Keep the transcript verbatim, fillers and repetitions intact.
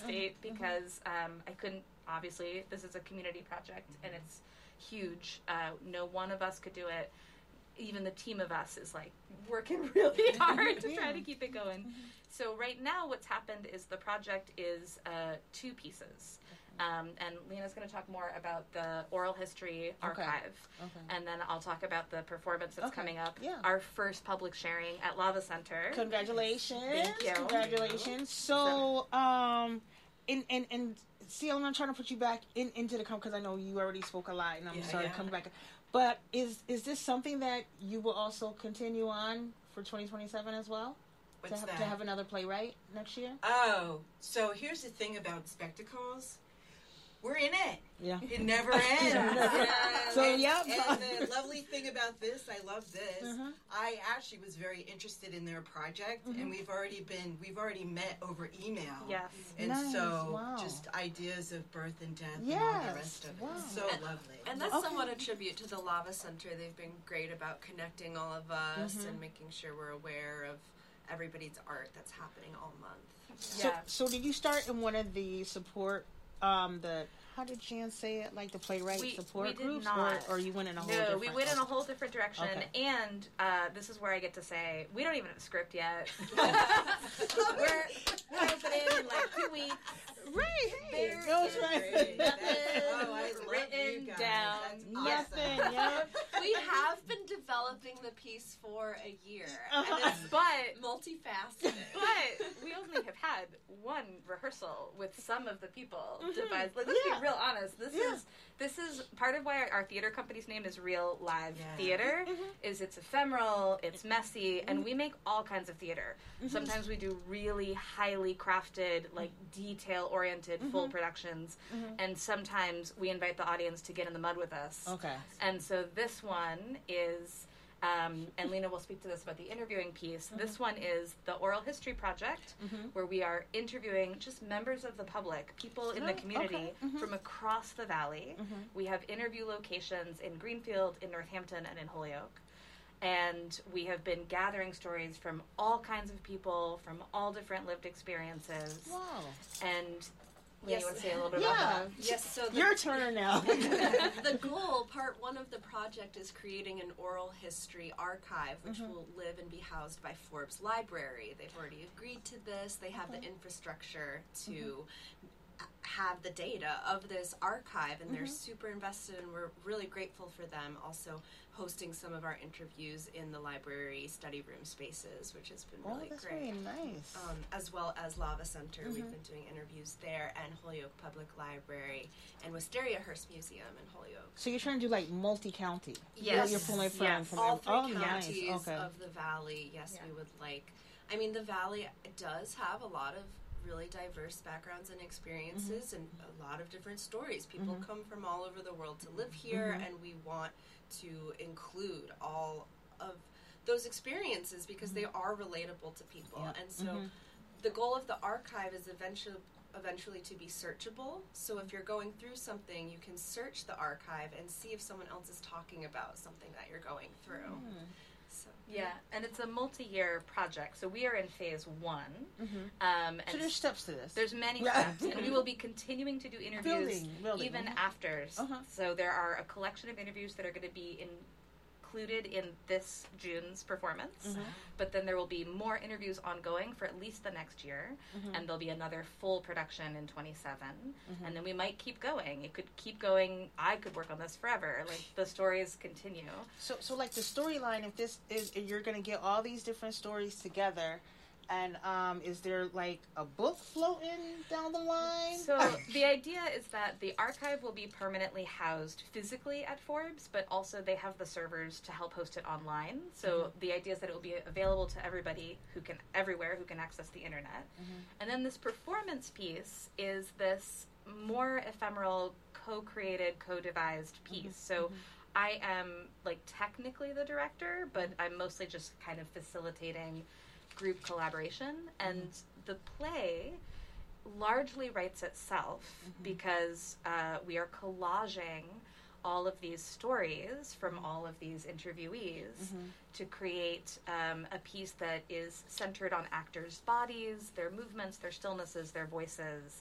state mm-hmm. because um, I couldn't, obviously, this is a community project mm-hmm. and it's huge. Uh, no one of us could do it. Even the team of us is like working really hard to yeah. try to keep it going. Mm-hmm. So right now what's happened is the project is uh, two pieces. Um, and Lena's going to talk more about the oral history archive. Okay. Okay. And then I'll talk about the performance that's okay. coming up. Yeah. Our first public sharing at Lava Center. Congratulations. Thank you. Congratulations. So, um, and, and, and see, I'm not trying to put you back in, into the comment because I know you already spoke a lot and I'm yeah, sorry yeah. to come back. But is is this something that you will also continue on for twenty twenty-seven as well? What's to have, that? To have another playwright next year? Oh, so here's the thing about spectacles. We're in it. Yeah. It never ends. and, so, and, yeah. And the lovely thing about this, I love this. Uh-huh. I actually was very interested in their project, mm-hmm. and we've already been, we've already met over email. Yes. And nice. so, wow. just ideas of birth and death yes. and all the rest of it. Wow. So and, lovely. And that's okay. somewhat a tribute to the Lava Center. They've been great about connecting all of us mm-hmm. and making sure we're aware of everybody's art that's happening all month. Yeah. So, so did you start in one of the support, um, the, how did Jan say it, like the playwright we, support we did groups? Not. Or, or you went in a whole no, different... we went in a whole different direction. Okay. And uh, this is where I get to say, we don't even have a script yet. we're, we're opening in like two weeks. Right. There Goes is right. nothing oh, I love written you guys. down. That's Nothing, awesome. yeah. We have been developing the piece for a year. Uh-huh. And it's But multifaceted. But we only have had one rehearsal with some of the people Mm-hmm. devised. Like, let's Yeah. be real honest. This Yeah. is this is part of why our, our theater company's name is Real Live Yeah. Theater. Mm-hmm. Is it's ephemeral, it's messy, and we make all kinds of theater. Mm-hmm. Sometimes we do really highly crafted, like detail oriented, full productions, Mm-hmm. and sometimes we invite the audience to get in the mud with us. Okay. And so this one is, um, and Lena will speak to this about the interviewing piece. Mm-hmm. This one is the Oral History Project, Mm-hmm. where we are interviewing just members of the public, people in the Oh, community okay. Mm-hmm. from across the valley. Mm-hmm. We have interview locations in Greenfield, in Northampton, and in Holyoke. And we have been gathering stories from all kinds of people, from all different lived experiences. Wow. And Lena, Yes. you want to say a little bit Yeah. about that? Yes, so the, Your turn now. the goal, part one of the project, is creating an oral history archive, which Mm-hmm. will live and be housed by Forbes Library. They've already agreed to this. They have Okay. the infrastructure to have the data of this archive, and they're Mm-hmm. super invested, and we're really grateful for them also hosting some of our interviews in the library study room spaces, which has been Oh, really that's great. really nice. Um, as well as Lava Center. Mm-hmm. We've been doing interviews there, and Holyoke Public Library, and Wisteria Hearst Museum in Holyoke. So you're trying to do like multi-county? Yes. You're pulling from, Yes. from All ev- three oh, nice. counties Okay. of the valley, yes, Yeah. we would like. I mean, the valley does have a lot of really diverse backgrounds and experiences, Mm-hmm. and a lot of different stories. People come from all over the world to live here, Mm-hmm. and we want to include all of those experiences because they are relatable to people. Mm-hmm. Yeah. And so Mhm. the goal of the archive is eventually eventually to be searchable. So if you're going through something, you can search the archive and see if someone else is talking about something that you're going through. Mm. So Yeah, and it's a multi-year project. So we are in phase one. Mm-hmm. Um, and So there's steps to this. There's many Yeah. steps, and we will be continuing to do interviews Building, building, even mhm. after. Uh-huh. So there are a collection of interviews that are going to be included in this June's performance, Mhm. but then there will be more interviews ongoing for at least the next year, Mhm. and there'll be another full production in twenty-seven, Mhm. and then we might keep going. It could keep going. I could work on this forever. Like, the stories continue. So, so like the storyline, if this is, if you're going to get all these different stories together, and um, is there like a book floating down the line? So the idea is that the archive will be permanently housed physically at Forbes, but also they have the servers to help host it online. So Mm-hmm. the idea is that it will be available to everybody who can, everywhere who can access the internet. Mm-hmm. And then this performance piece is this more ephemeral, co-created, co-devised piece. So I am like technically the director, but I'm mostly just kind of facilitating group collaboration, and the play largely writes itself because uh, we are collaging all of these stories from all of these interviewees to create um, a piece that is centered on actors' bodies, their movements, their stillnesses, their voices,